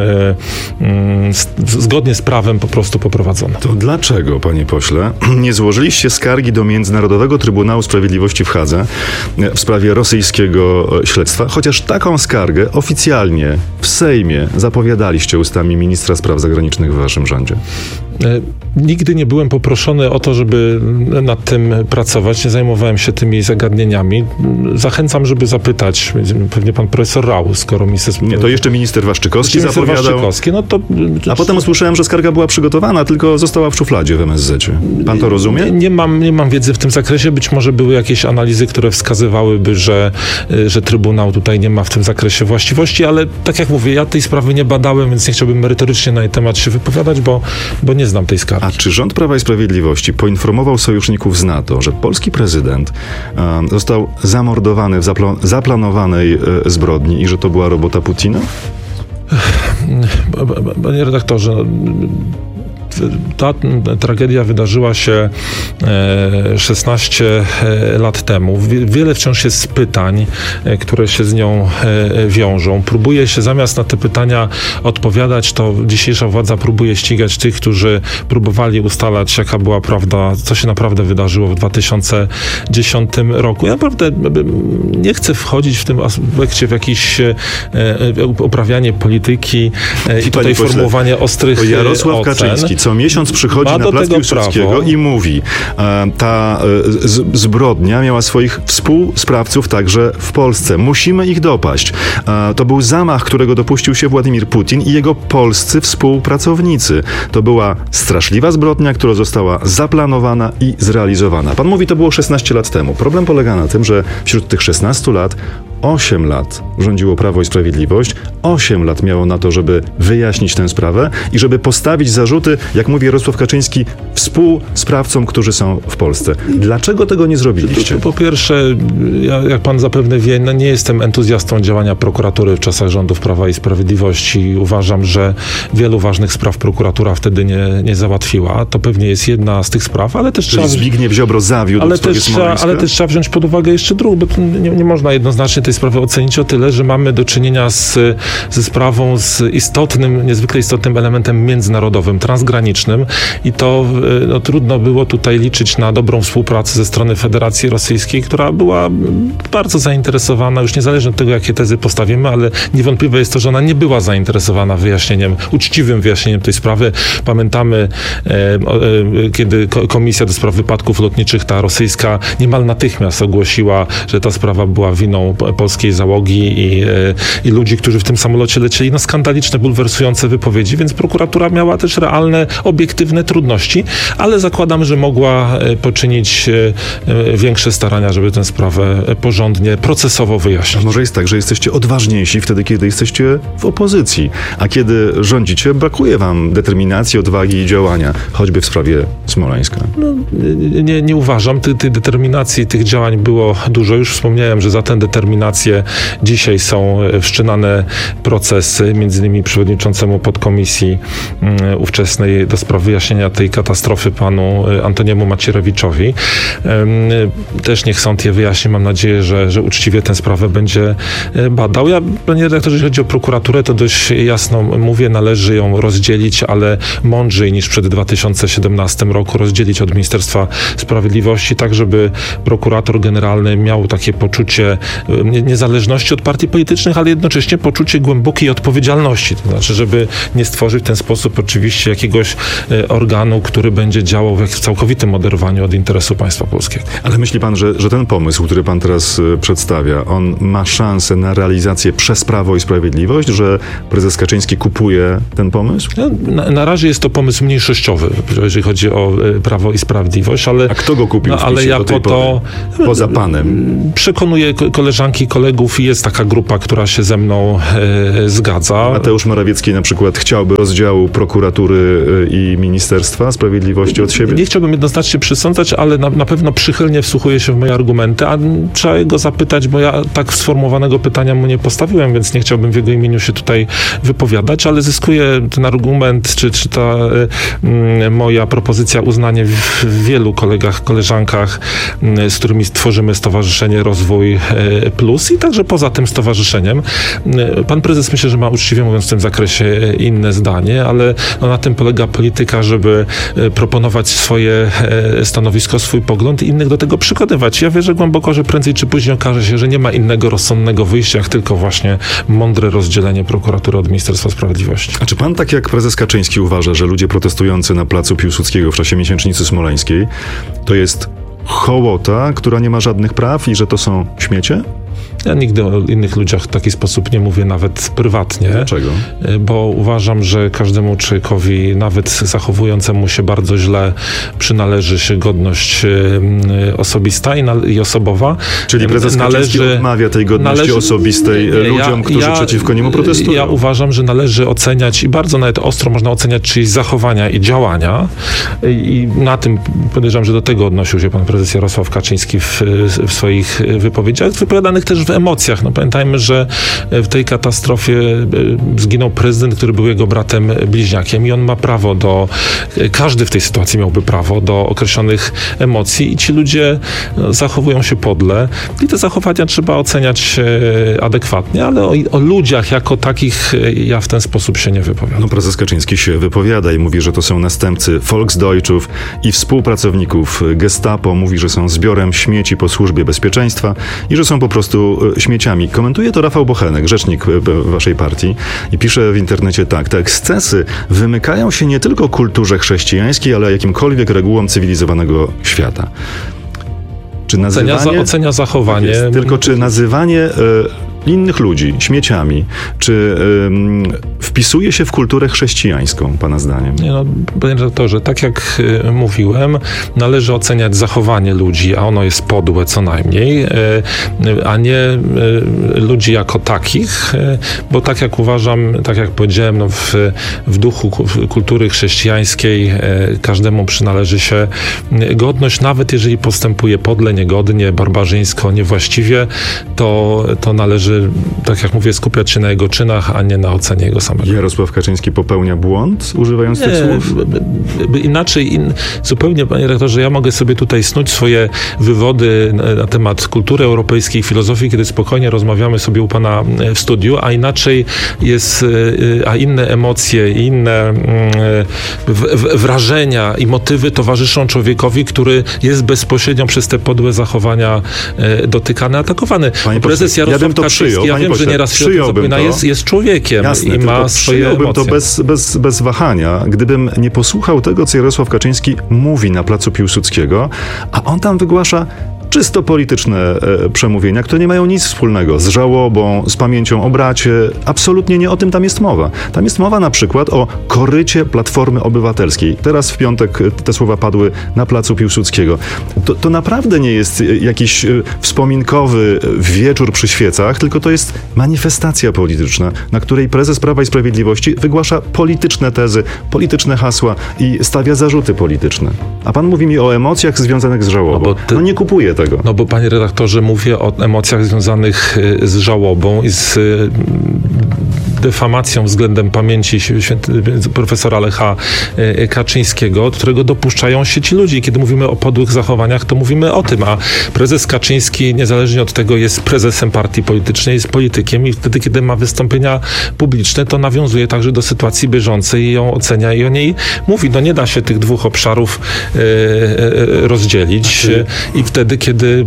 zgodnie z prawem po prostu poprowadzone. To dlaczego, panie pośle, nie złożyliście skargi do Międzynarodowego Trybunału Sprawiedliwości w Hadze w sprawie rosyjskiego śledztwa, chociaż taką skargę oficjalnie w Sejmie zapowiadaliście ustami ministra spraw zagranicznych w waszym rządzie? Nigdy nie byłem poproszony o to, żeby nad tym pracować. Nie zajmowałem się tymi zagadnieniami. Zachęcam, żeby zapytać pewnie pan profesor Rau, skoro minister... Nie, to jeszcze minister Waszczykowski minister zapowiadał. Waszczykowski, no to... A potem usłyszałem, że skarga była przygotowana, tylko została w szufladzie w M S Z-cie. Pan to rozumie? Nie, nie, mam, nie mam wiedzy w tym zakresie. Być może były jakieś analizy, które wskazywałyby, że, że Trybunał tutaj nie ma w tym zakresie właściwości, ale tak jak mówię, ja tej sprawy nie badałem, więc nie chciałbym merytorycznie na jej temat się wypowiadać, bo, bo nie znam tej skargi. A czy rząd Prawa i Sprawiedliwości poinformował sojuszników z NATO, że polski prezydent e, został zamordowany w zapl- zaplanowanej e, zbrodni i że to była robota Putina? Panie redaktorze, ta tragedia wydarzyła się szesnaście lat temu. Wiele wciąż jest pytań, które się z nią wiążą. Próbuje się zamiast na te pytania odpowiadać, to dzisiejsza władza próbuje ścigać tych, którzy próbowali ustalać, jaka była prawda, co się naprawdę wydarzyło w dwa tysiące dziesiątym roku. Ja naprawdę nie chcę wchodzić w tym aspekcie w jakieś uprawianie polityki i tutaj formułowanie ostrych ocen. Jarosław Kaczyński co miesiąc przychodzi na plac Piłsudskiego i mówi, e, ta e, z, zbrodnia miała swoich współsprawców także w Polsce. Musimy ich dopaść. E, to był zamach, którego dopuścił się Władimir Putin i jego polscy współpracownicy. To była straszliwa zbrodnia, która została zaplanowana i zrealizowana. Pan mówi, to było szesnaście lat temu. Problem polega na tym, że wśród tych szesnastu lat osiem lat rządziło Prawo i Sprawiedliwość, osiem lat miało na to, żeby wyjaśnić tę sprawę i żeby postawić zarzuty, jak mówi Jarosław Kaczyński, współsprawcom, którzy są w Polsce. Dlaczego tego nie zrobiliście? Po pierwsze, ja, jak pan zapewne wie, no nie jestem entuzjastą działania prokuratury w czasach rządów Prawa i Sprawiedliwości. Uważam, że wielu ważnych spraw prokuratura wtedy nie, nie załatwiła. To pewnie jest jedna z tych spraw, ale też Czyli trzeba... Zbigniew Ziobro zawiódł ale w sprawie też, trzeba, Smoleńska? ale też trzeba wziąć pod uwagę jeszcze drugą, bo nie, nie można jednoznacznie tej sprawy ocenić o tyle, że mamy do czynienia z, ze sprawą z istotnym, niezwykle istotnym elementem międzynarodowym, transgranicznym i to no, trudno było tutaj liczyć na dobrą współpracę ze strony Federacji Rosyjskiej, która była bardzo zainteresowana, już niezależnie od tego, jakie tezy postawimy, ale niewątpliwe jest to, że ona nie była zainteresowana wyjaśnieniem, uczciwym wyjaśnieniem tej sprawy. Pamiętamy, e, e, kiedy Komisja do Spraw Wypadków Lotniczych, ta rosyjska, niemal natychmiast ogłosiła, że ta sprawa była winą polskiej załogi i, i ludzi, którzy w tym samolocie lecieli. No skandaliczne, bulwersujące wypowiedzi, więc prokuratura miała też realne, obiektywne trudności, ale zakładam, że mogła poczynić większe starania, żeby tę sprawę porządnie, procesowo wyjaśnić. A może jest tak, że jesteście odważniejsi wtedy, kiedy jesteście w opozycji, a kiedy rządzicie, brakuje wam determinacji, odwagi i działania, choćby w sprawie Smoleńska? No, nie, nie uważam. Tej, tej determinacji, tych działań było dużo. Już wspomniałem, że za tę determinację dzisiaj są wszczynane procesy, między innymi przewodniczącemu podkomisji um, ówczesnej do spraw wyjaśnienia tej katastrofy panu Antoniemu Macierewiczowi. Um, też niech sąd je wyjaśni. Mam nadzieję, że, że uczciwie tę sprawę będzie badał. Ja, panie redaktorze, jeżeli chodzi o prokuraturę, to dość jasno mówię, należy ją rozdzielić, ale mądrzej niż przed dwa tysiące siedemnastym roku rozdzielić od Ministerstwa Sprawiedliwości, tak żeby prokurator generalny miał takie poczucie niezależności od partii politycznych, ale jednocześnie poczucie głębokiej odpowiedzialności. To znaczy, żeby nie stworzyć w ten sposób oczywiście jakiegoś organu, który będzie działał w całkowitym oderwaniu od interesu państwa polskiego. Ale myśli pan, że, że ten pomysł, który pan teraz przedstawia, on ma szansę na realizację przez Prawo i Sprawiedliwość, że prezes Kaczyński kupuje ten pomysł? Na, na razie jest to pomysł mniejszościowy, jeżeli chodzi o Prawo i Sprawiedliwość, ale... A kto go kupił no, w ale jako do tej to pory? Poza panem. Przekonuję koleżanki, kolegów i jest taka grupa, która się ze mną e, zgadza. Mateusz Morawiecki na przykład chciałby rozdziału prokuratury i Ministerstwa Sprawiedliwości od siebie? Nie chciałbym jednoznacznie przysądzać, ale na, na pewno przychylnie wsłuchuje się w moje argumenty, a trzeba go zapytać, bo ja tak sformułowanego pytania mu nie postawiłem, więc nie chciałbym w jego imieniu się tutaj wypowiadać, ale zyskuje ten argument, czy, czy ta y, moja propozycja uznanie w, w wielu kolegach, koleżankach, y, z którymi tworzymy Stowarzyszenie Rozwój y, Plus i także poza tym stowarzyszeniem. Y, pan prezes myślę, że ma uczciwie mówiąc w tym zakresie inne zdanie, ale no, na tym polega polityka, żeby y, proponować swoje y, stanowisko, swój pogląd i innych do tego przekonywać. Ja wierzę głęboko, że prędzej czy później okaże się, że nie ma innego rozsądnego wyjścia, jak tylko właśnie mądre rozdzielenie prokuratury od Ministerstwa Sprawiedliwości. A czy pan tak jak prezes Kaczyński uważa, że ludzie protestujący na placu Piłsudskiego w czasie miesięcznicy smoleńskiej to jest hołota, która nie ma żadnych praw i że to są śmiecie? Ja nigdy o innych ludziach w taki sposób nie mówię, nawet prywatnie. Dlaczego? Bo uważam, że każdemu człowiekowi, nawet zachowującemu się bardzo źle, przynależy się godność osobista i, na, i osobowa. Czyli prezes Kaczyński należy, odmawia tej godności należy, osobistej nie, ludziom, ja, którzy ja, przeciwko niemu protestują? Ja uważam, że należy oceniać i bardzo nawet ostro można oceniać czyjeś zachowania i działania i na tym podejrzewam, że do tego odnosił się pan prezes Jarosław Kaczyński w, w swoich wypowiedziach, wypowiadanych też w emocjach. No pamiętajmy, że w tej katastrofie zginął prezydent, który był jego bratem bliźniakiem i on ma prawo do, każdy w tej sytuacji miałby prawo do określonych emocji i ci ludzie zachowują się podle i te zachowania trzeba oceniać adekwatnie, ale o, o ludziach jako takich ja w ten sposób się nie wypowiadam. No prezes Kaczyński się wypowiada i mówi, że to są następcy Volksdeutschów i współpracowników Gestapo. Mówi, że są zbiorem śmieci po służbie bezpieczeństwa i że są po prostu śmieciami. Komentuje to Rafał Bochenek, rzecznik waszej partii i pisze w internecie tak: te ekscesy wymykają się nie tylko kulturze chrześcijańskiej, ale jakimkolwiek regułom cywilizowanego świata. Czy nazywanie... Ocenia, za, ocenia zachowanie. Jest, tylko czy nazywanie y, innych ludzi śmieciami, czy y, wpisuje się w kulturę chrześcijańską, pana zdaniem? Nie no, panie redaktorze, tak jak y, mówiłem, należy oceniać zachowanie ludzi, a ono jest podłe co najmniej, y, y, a nie y, ludzi jako takich, y, bo tak jak uważam, tak jak powiedziałem, no w, w duchu w kultury chrześcijańskiej y, każdemu przynależy się godność, nawet jeżeli postępuje podle, niegodnie, barbarzyńsko, niewłaściwie, to, to należy, tak jak mówię, skupiać się na jego czynach, a nie na ocenie jego samego. Jarosław Kaczyński popełnia błąd, używając nie, tych słów? Inaczej, in, zupełnie, panie rektorze, ja mogę sobie tutaj snuć swoje wywody na, na temat kultury europejskiej, filozofii, kiedy spokojnie rozmawiamy sobie u pana w studiu, a inaczej jest, a inne emocje, inne w, w, wrażenia i motywy towarzyszą człowiekowi, który jest bezpośrednio przez te podłe zachowania dotykany, atakowany. Panie Prezes Jarosław ja bym to Kaczyński, przyjął, ja wiem, pośle, że nieraz się o tym zapomina, jest, jest człowiekiem Jasne, i ma swoje przyjąłbym emocje. to bez, bez, bez wahania, gdybym nie posłuchał tego, co Jarosław Kaczyński mówi na placu Piłsudskiego, a on tam wygłasza czysto polityczne e, przemówienia, które nie mają nic wspólnego z żałobą, z pamięcią o bracie. Absolutnie nie o tym tam jest mowa. Tam jest mowa na przykład o korycie Platformy Obywatelskiej. Teraz w piątek te słowa padły na placu Piłsudskiego. To, to naprawdę nie jest jakiś wspominkowy wieczór przy świecach, tylko to jest manifestacja polityczna, na której prezes Prawa i Sprawiedliwości wygłasza polityczne tezy, polityczne hasła i stawia zarzuty polityczne. A pan mówi mi o emocjach związanych z żałobą. No, ty... no nie kupuję tego. No bo panie redaktorze, mówię o emocjach związanych z żałobą i z defamacją względem pamięci święty, profesora Lecha Kaczyńskiego, od którego dopuszczają się ci ludzie. Kiedy mówimy o podłych zachowaniach, to mówimy o tym, a prezes Kaczyński, niezależnie od tego, jest prezesem partii politycznej, jest politykiem i wtedy, kiedy ma wystąpienia publiczne, to nawiązuje także do sytuacji bieżącej i ją ocenia i o niej mówi. No nie da się tych dwóch obszarów e, e, rozdzielić znaczy... i wtedy, kiedy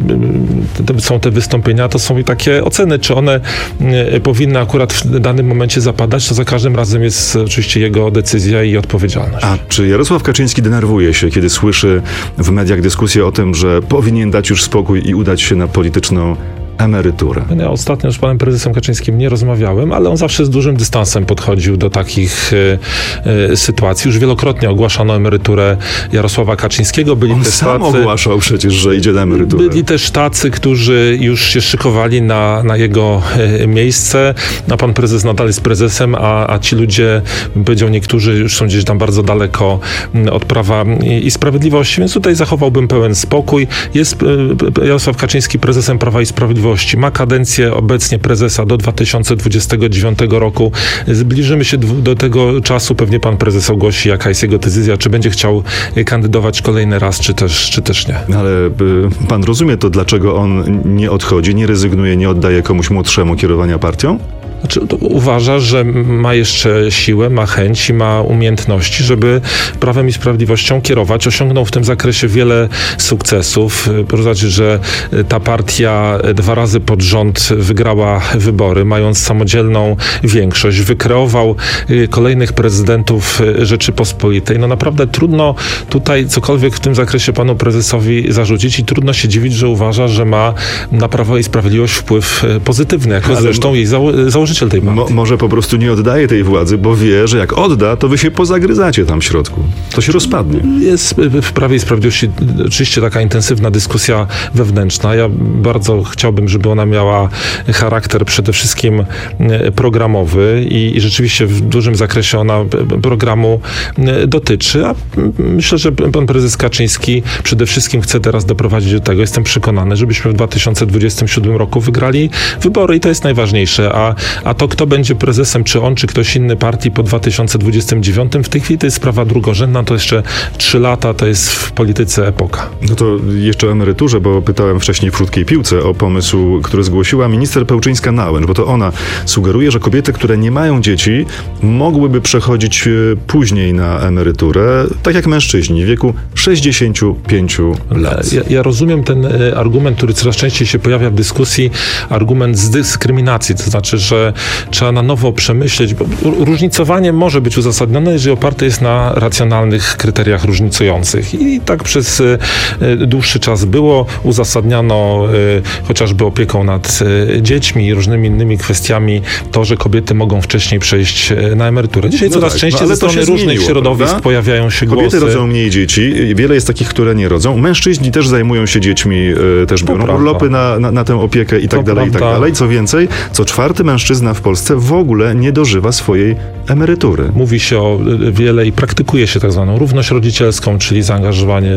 e, są te wystąpienia, to są i takie oceny, czy one e, powinny akurat w danym momencie zapadać, to za każdym razem jest oczywiście jego decyzja i odpowiedzialność. A czy Jarosław Kaczyński denerwuje się, kiedy słyszy w mediach dyskusję o tym, że powinien dać już spokój i udać się na polityczną emeryturę? Ja ostatnio z panem prezesem Kaczyńskim nie rozmawiałem, ale on zawsze z dużym dystansem podchodził do takich e, e, sytuacji. Już wielokrotnie ogłaszano emeryturę Jarosława Kaczyńskiego. Byli on też sam tacy, ogłaszał przecież, że idzie na emeryturę. Byli też tacy, którzy już się szykowali na, na jego e, miejsce. A pan prezes nadal jest prezesem, a, a ci ludzie, bym powiedział, niektórzy już są gdzieś tam bardzo daleko od Prawa i, i Sprawiedliwości, więc tutaj zachowałbym pełen spokój. Jest e, Jarosław Kaczyński prezesem Prawa i Sprawiedliwości. Ma kadencję obecnie prezesa do dwa tysiące dwudziestego dziewiątego roku. Zbliżymy się do tego czasu. Pewnie pan prezes ogłosi, jaka jest jego decyzja, czy będzie chciał kandydować kolejny raz, czy też, czy też nie. Ale pan rozumie to, dlaczego on nie odchodzi, nie rezygnuje, nie oddaje komuś młodszemu kierowania partią? Znaczy, uważa, że ma jeszcze siłę, ma chęć i ma umiejętności, żeby Prawem i Sprawiedliwością kierować. Osiągnął w tym zakresie wiele sukcesów. Proszę zobaczyć, że ta partia dwa razy pod rząd wygrała wybory, mając samodzielną większość. Wykreował kolejnych prezydentów Rzeczypospolitej. No naprawdę trudno tutaj cokolwiek w tym zakresie panu prezesowi zarzucić i trudno się dziwić, że uważa, że ma na Prawo i Sprawiedliwość wpływ pozytywny, jako Ale zresztą jej zało- założyciel. Mo- może po prostu nie oddaje tej władzy, bo wie, że jak odda, to wy się pozagryzacie tam w środku. To się rozpadnie. Jest w Prawie i Sprawiedliwości oczywiście taka intensywna dyskusja wewnętrzna. Ja bardzo chciałbym, żeby ona miała charakter przede wszystkim programowy i, i rzeczywiście w dużym zakresie ona programu dotyczy, a myślę, że pan prezes Kaczyński przede wszystkim chce teraz doprowadzić do tego, jestem przekonany, żebyśmy w dwa tysiące dwudziestym siódmym roku wygrali wybory i to jest najważniejsze, a A to, kto będzie prezesem, czy on, czy ktoś inny partii po dwa tysiące dwudziestym dziewiątym, w tej chwili to jest sprawa drugorzędna, to jeszcze trzy lata, to jest w polityce epoka. No to jeszcze o emeryturze, bo pytałem wcześniej w krótkiej piłce o pomysł, który zgłosiła minister Pełczyńska-Nałęcz, bo to ona sugeruje, że kobiety, które nie mają dzieci, mogłyby przechodzić później na emeryturę, tak jak mężczyźni w wieku sześćdziesięciu pięciu lat. Ja, ja rozumiem ten argument, który coraz częściej się pojawia w dyskusji, argument z dyskryminacji, to znaczy, że trzeba na nowo przemyśleć, bo różnicowanie może być uzasadnione, jeżeli oparte jest na racjonalnych kryteriach różnicujących. I tak przez dłuższy czas było. Uzasadniano chociażby opieką nad dziećmi i różnymi innymi kwestiami to, że kobiety mogą wcześniej przejść na emeryturę. Dzisiaj no coraz tak, częściej no, ze strony różnych zmieniło, środowisk prawda? Pojawiają się kobiety głosy. Kobiety rodzą mniej dzieci. Wiele jest takich, które nie rodzą. Mężczyźni też zajmują się dziećmi, też biorą to urlopy na, na, na tę opiekę i tak to dalej, i tak dalej. Co więcej, co czwarty mężczyzna w Polsce w ogóle nie dożywa swojej emerytury. Mówi się o wiele i praktykuje się tak zwaną równość rodzicielską, czyli zaangażowanie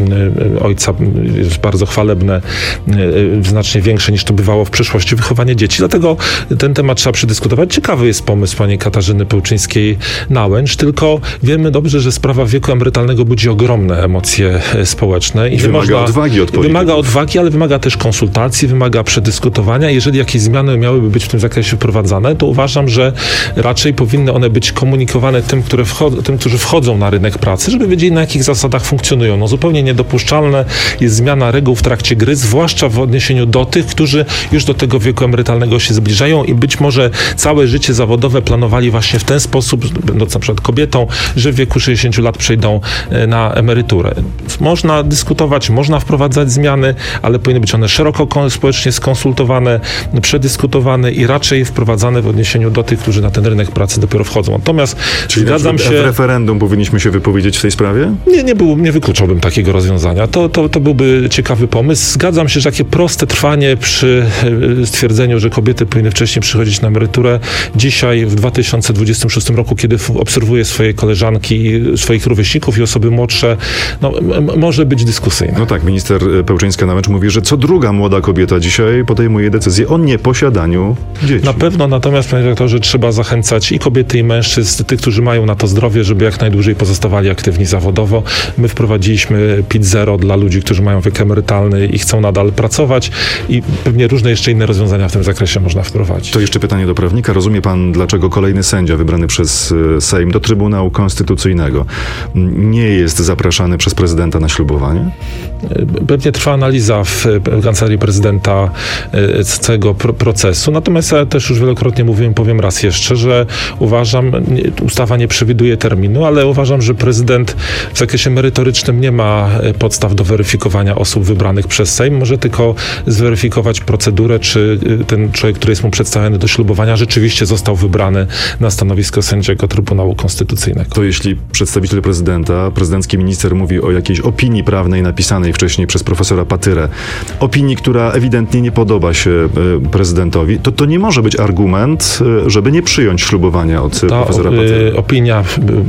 ojca jest bardzo chwalebne, znacznie większe niż to bywało w przeszłości, wychowanie dzieci. Dlatego ten temat trzeba przedyskutować. Ciekawy jest pomysł pani Katarzyny Pełczyńskiej-Nałęcz, tylko wiemy dobrze, że sprawa wieku emerytalnego budzi ogromne emocje społeczne. I wymaga można, odwagi od polityków. Wymaga odwagi, ale wymaga też konsultacji, wymaga przedyskutowania. Jeżeli jakieś zmiany miałyby być w tym zakresie wprowadzone, wprowadzane, to uważam, że raczej powinny one być komunikowane tym, które wchodzą, tym, którzy wchodzą na rynek pracy, żeby wiedzieli, na jakich zasadach funkcjonują. No zupełnie niedopuszczalne jest zmiana reguł w trakcie gry, zwłaszcza w odniesieniu do tych, którzy już do tego wieku emerytalnego się zbliżają i być może całe życie zawodowe planowali właśnie w ten sposób, będąc na przykład kobietą, że w wieku sześćdziesięciu lat przejdą na emeryturę. Można dyskutować, można wprowadzać zmiany, ale powinny być one szeroko społecznie skonsultowane, przedyskutowane i raczej wprowadzane w odniesieniu do tych, którzy na ten rynek pracy dopiero wchodzą. Natomiast Czyli zgadzam się... w referendum powinniśmy się wypowiedzieć w tej sprawie? Nie, nie, był, nie wykluczałbym takiego rozwiązania. To, to, to byłby ciekawy pomysł. Zgadzam się, że takie proste trwanie przy stwierdzeniu, że kobiety powinny wcześniej przychodzić na emeryturę. Dzisiaj w dwa tysiące dwudziestym szóstym roku, kiedy obserwuję swoje koleżanki, swoich rówieśników i osoby młodsze, no, m- może być dyskusyjne. No tak, minister Pełczyńska-Namęcz mówi, że co druga młoda kobieta dzisiaj podejmuje decyzję o nieposiadaniu dzieci. Na pewno, natomiast, panie dyrektorze, trzeba zachęcać i kobiety, i mężczyzn, tych, którzy mają na to zdrowie, żeby jak najdłużej pozostawali aktywni zawodowo. My wprowadziliśmy P I T zero dla ludzi, którzy mają wiek emerytalny i chcą nadal pracować i pewnie różne jeszcze inne rozwiązania w tym zakresie można wprowadzić. To jeszcze pytanie do prawnika. Rozumie pan, dlaczego kolejny sędzia wybrany przez Sejm do Trybunału Konstytucyjnego nie jest zapraszany przez prezydenta na ślubowanie? Pewnie trwa analiza w Kancelarii Prezydenta całego procesu, natomiast ja też już wielokrotnie mówiłem, powiem raz jeszcze, że uważam, ustawa nie przewiduje terminu, ale uważam, że prezydent w zakresie merytorycznym nie ma podstaw do weryfikowania osób wybranych przez Sejm, może tylko zweryfikować procedurę, czy ten człowiek, który jest mu przedstawiony do ślubowania, rzeczywiście został wybrany na stanowisko sędziego Trybunału Konstytucyjnego. To jeśli przedstawiciel prezydenta, prezydencki minister mówi o jakiejś opinii prawnej napisanej wcześniej przez profesora Patyrę, opinii, która ewidentnie nie podoba się prezydentowi, to to nie może być argument, żeby nie przyjąć ślubowania od Ta profesora Patyry. opinia